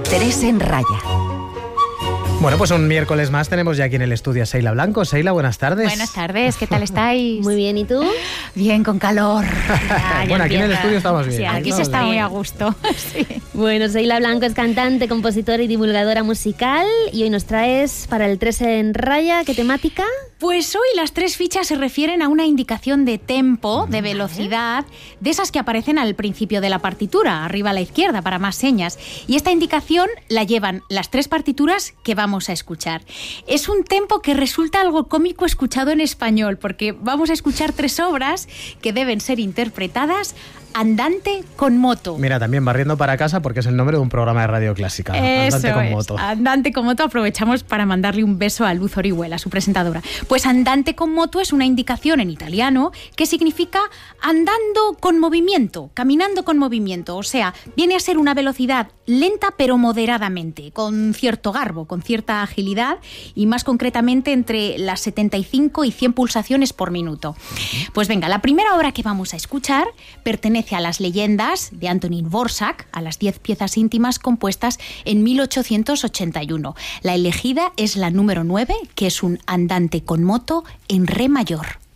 3 en Raya. Bueno, pues un miércoles más tenemos ya aquí en el estudio a Seila Blanco. Seila, buenas tardes. Buenas tardes, ¿qué tal estáis? Muy bien, ¿y tú? Bien, con calor. Bueno, aquí en el estudio estamos bien. Sí, aquí se está muy a gusto. Sí. Bueno, Seila Blanco es cantante, compositora y divulgadora musical y hoy nos traes para el 3 en Raya, ¿qué temática? Pues hoy las 3 fichas se refieren a una indicación de tempo, de velocidad, de esas que aparecen al principio de la partitura, arriba a la izquierda para más señas. Y esta indicación la llevan las 3 partituras que vamos a escuchar. Es un tempo que resulta algo cómico escuchado en español, porque vamos a escuchar 3 obras que deben ser interpretadas andante con moto. Mira, también barriendo para casa porque es el nombre de un programa de radio clásica. Eso Andante con es, moto. Andante con moto. Aprovechamos para mandarle un beso a Luz Orihuela, su presentadora. Pues andante con moto es una indicación en italiano que significa andando con movimiento, caminando con movimiento. O sea, viene a ser una velocidad lenta pero moderadamente, con cierto garbo, con cierta agilidad y más concretamente entre las 75 y 100 pulsaciones por minuto. Pues venga, la primera obra que vamos a escuchar pertenece a las leyendas de Antonín Dvořák, a las 10 piezas íntimas compuestas en 1881. La elegida es la número 9, que es un andante con moto en re mayor.